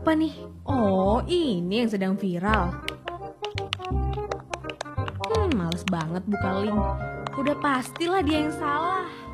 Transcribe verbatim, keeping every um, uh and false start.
apa nih? Oh, ini yang sedang viral. Hmm, males banget buka link. Udah pastilah dia yang salah.